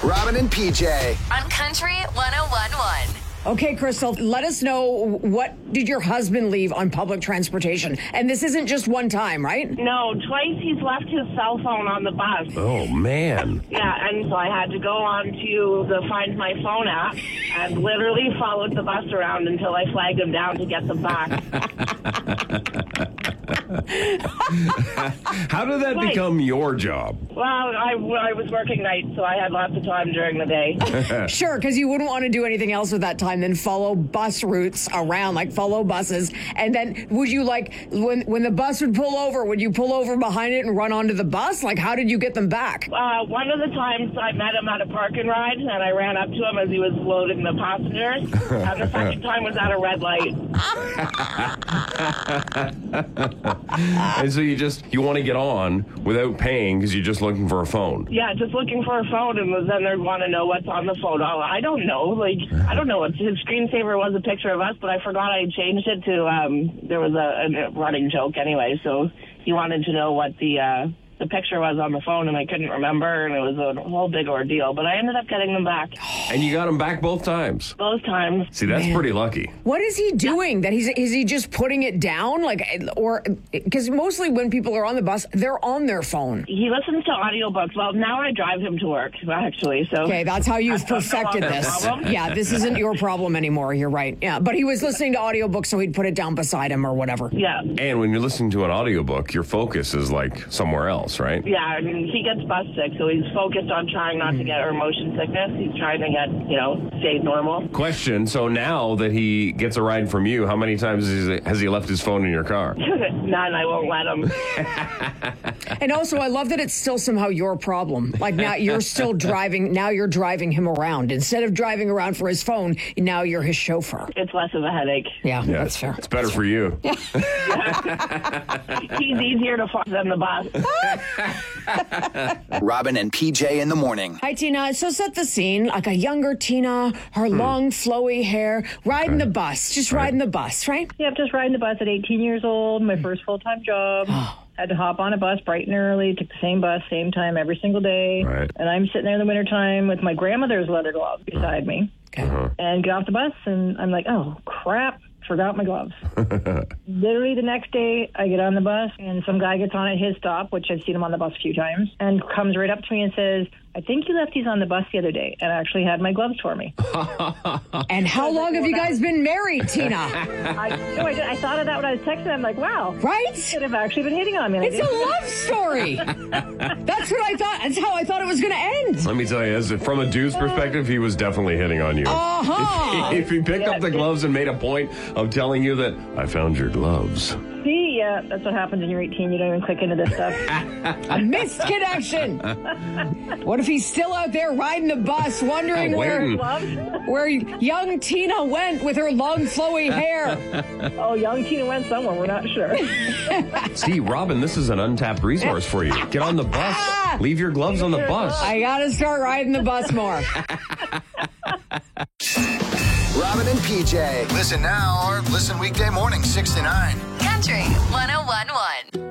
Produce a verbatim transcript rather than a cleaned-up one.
Robin and P J. On Country one oh one point one. Okay, Crystal, let us know, what did your husband leave on public transportation? And this isn't just one time, right? No, twice he's left his cell phone on the bus. Oh, man. Yeah, and so I had to go on to the Find My Phone app and literally followed the bus around until I flagged him down to get them back. How did that Right. become your job? Well, I, I was working nights, so I had lots of time during the day. Sure, because you wouldn't want to do anything else with that time than follow bus routes around, like follow buses. And then would you, like, when when the bus would pull over, would you pull over behind it and run onto the bus? Like, how did you get them back? Uh, one of the times I met him at a park and ride, and I ran up to him as he was loading the passengers. And the second time was at a red light. And so you just, you want to get on without paying because you're just looking for a phone. Yeah, just looking for a phone, and then they want to know what's on the phone. Oh, I don't know. Like, I don't know what his screensaver was. A picture of us, but I forgot I changed it to. Um, there was a, a running joke anyway, so he wanted to know what the uh, the picture was on the phone, and I couldn't remember, and it was a whole big ordeal. But I ended up getting them back And you got them back both times. both times. See, that's Man. pretty lucky. What is he doing? That he's is he just putting it down, like, or because mostly when people are on the bus, they're on their phone. He listens to audiobooks. Well, now I drive him to work, actually. So Okay, that's how you've That's no perfected longer a this. problem. Yeah, this isn't your problem anymore. You're right. Yeah, but he was listening to audiobooks, so he'd put it down beside him or whatever. Yeah, And when you're listening to an audiobook, your focus is like somewhere else, right? yeah. I mean, he gets bus sick, so he's focused on trying not to get or motion sickness. He's trying to get, you know, stay normal. Question, so now that he gets a ride from you, how many times has he, has he left his phone in your car? None. I won't let him. And also, I love that it's still somehow your problem. Like, now you're still driving. Now you're driving him around instead of driving around for his phone. Now you're his chauffeur. It's less of a headache. Yeah, Yeah, that's fair. It's better for you. He's easier to find than the bus. Robin and P J in the morning. Hi, Tina. So set the scene. Like a younger Tina, her long, flowy hair, riding the bus. Just riding the bus, right? Yep, just riding the bus at eighteen years old, my first full-time job. Had to hop on a bus bright and early, took the same bus, same time every single day. Right. And I'm sitting there in the wintertime with my grandmother's leather gloves beside me. Okay. And get off the bus, and I'm like, oh, crap, forgot my gloves. Literally the next day, I get on the bus, and some guy gets on at his stop, which I've seen him on the bus a few times, and comes right up to me and says, I think you left these on the bus the other day, and I actually had my gloves for me. And how long have you guys been married, Tina? I, no, I, did- I thought of that when I was texting him. I'm like, wow. Right? Could have actually been hitting on me. and I It's a didn't- love story. That's what I thought. That's how I thought it was going to end. Let me tell you, as from a dude's perspective, he was definitely hitting on you. Uh-huh. If he picked up the gloves and made a point of telling you that, I found your gloves. See, yeah, that's what happens when you're eighteen. You don't even click into this stuff. A missed connection. What if he's still out there riding the bus, wondering where, Waiting. Gloves? where young Tina went with her long, flowy hair? Oh, young Tina went somewhere. We're not sure. See, Robin, this is an untapped resource for you. Get on the bus. Leave your gloves on the bus. I gotta start riding the bus more. Robin and P J. Listen now or listen weekday morning, six to nine. Country one oh one point one.